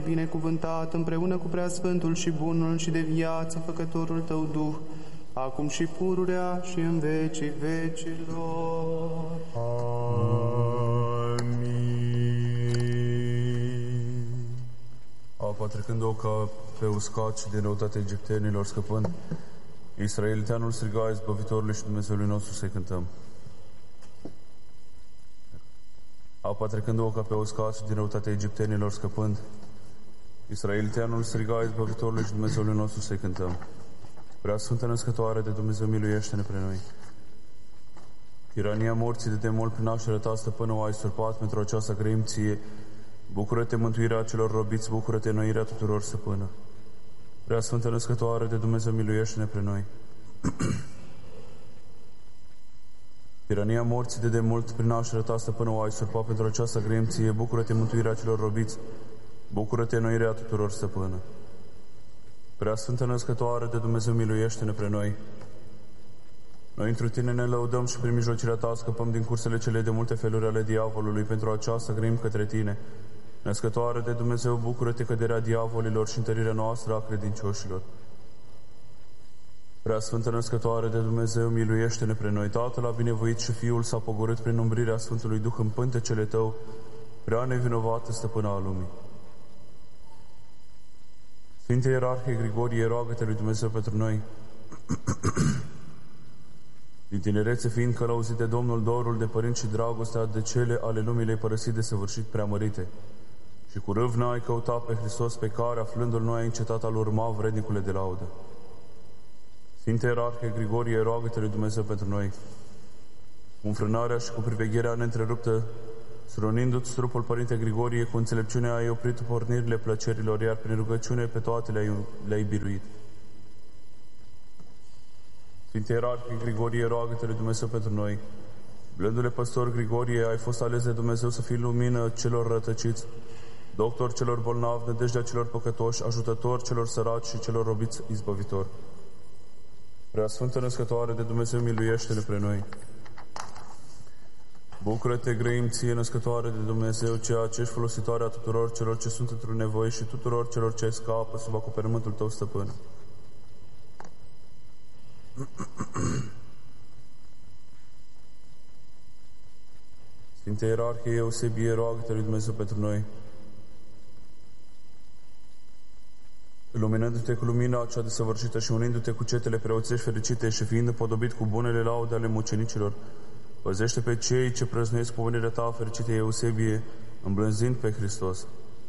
binecuvântat împreună cu preasfântul și bunul și de viață făcătorul tău Duh, acum și pururea și în vecii vecilor. Amin. Apa trecând oca pe uscat și din răutatea egiptenilor scăpând, israeliteanul striga izbăvitorului și Dumnezeului nostru să-i cântăm. Apa trecând oca pe uscat și din răutatea egiptenilor scăpând, israeliteanul striga izbăvitorului și Dumnezeului nostru să-i cântăm. Prea Sfântă Născătoare de Dumnezeu, miluiește-ne pre noi. Tirania morții de demol prin nașterea ta, stăpână, o ai surpat pentru aceasta grăim ție. Bucură-te, mântuirea celor robiți, bucură-te, înnoirea tuturor, stăpână. Prea Sfântă Născătoare de Dumnezeu, miluiește-ne pre noi. Tirania morții de demult prin nașterea ta, stăpână, o ai surpat pentru aceasta grăim ție. Bucură-te, mântuirea celor robiți, bucură-te, înnoirea tuturor, stăpână. Prea Sfântă Născătoare de Dumnezeu, miluiește-ne pre noi. Noi întru tine ne lăudăm și prin mijlocirea ta scăpăm din cursele cele de multe feluri ale diavolului. Pentru aceasta grăim către tine. Născătoare de Dumnezeu, bucură-te căderea diavolilor și întărirea noastră a credincioșilor. Prea Sfântă Născătoare de Dumnezeu, miluiește-ne pre noi. Tatăl a binevoit și Fiul s-a pogorât prin umbrirea Sfântului Duh în pântecele tău, prea nevinovată stăpâna a lumii. Sfinte Ierarhie Grigorie, roagă-te lui Dumnezeu pentru noi. Din tinerețe fiind călăuzit de Domnul, dorul de părinți și dragostea de cele ale lumii le-ai părăsit de săvârșit preamărite. Și cu râvnă ai căutat pe Hristos, pe care, aflându-L, noi ai încetat a-L urma, vrednicule de laudă. Sfinte Ierarhie Grigorie, roagă-te lui Dumnezeu pentru noi. Cu înfrânarea și cu privegherea neîntreruptă, sronindu-ți trupul, Părinte Grigorie, cu înțelepciunea ai oprit pornirile plăcerilor, iar prin rugăciune pe toate le-ai biruit. Sfinte Ierarhie Grigorie, roagă-te lui Dumnezeu pentru noi. Blândule Păstor Grigorie, ai fost ales de Dumnezeu să fii lumină celor rătăciți, doctor celor bolnavi, nădejdea celor păcătoși, ajutător celor săraci și celor robiți, izbăvitor. Prea Sfântă Născătoare de Dumnezeu, miluiește-ne pre noi. Bucură-te, grăim ție, Născătoare de Dumnezeu, ceea ce ești folositoare a tuturor celor ce sunt într-o nevoie și tuturor celor ce scapă sub acoperământul tău, stăpân. Sfinte Ierarhie Eusebie, roagă-te lui Dumnezeu pentru noi. Luminându-te cu lumina cea desăvârșită și unindu-te cu cetele preoțești fericite și fiind împodobit cu bunele laude ale mucenicilor, păzește pe cei ce prăznuiesc pomenirea ta, fericite Eusebie, îmblânzind pe Hristos.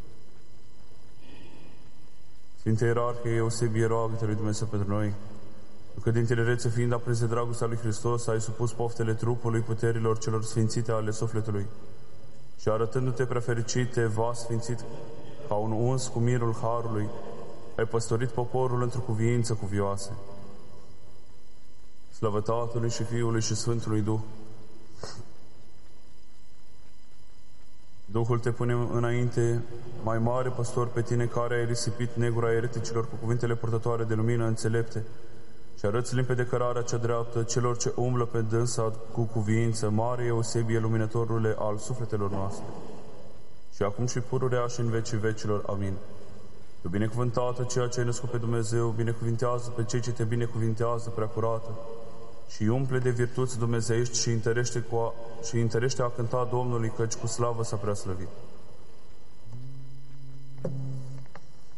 Sfinte Ierarhie Eusebie, roagă-te lui Dumnezeu pentru noi. Că din tinerețe fiind aprins de dragostea lui Hristos, ai supus poftele trupului puterilor celor sfințite ale sufletului și arătându-te prea fericite, vas sfințit ca un uns cu mirul harului, ai păstorit poporul într-o cuviință cuvioasă. Slavă Tatălui și Fiului și Sfântului Duh. Duhul te pune înainte, mai mare păstor, pe tine care ai risipit negura ereticilor cu cuvintele purtătoare de lumină înțelepte și arăți limpede cărarea cea dreaptă celor ce umblă pe dânsa cu cuviință, mare Eusebie, luminătorule al sufletelor noastre. Și acum și pururea și în vecii vecilor. Amin. Tu binecuvântată ceea ce ai născut pe Dumnezeu, binecuvintează pe cei ce te binecuvintează, prea curată, și umple de virtuți dumnezeiești și întărește a cânta Domnului, căci cu slavă s-a preaslăvit.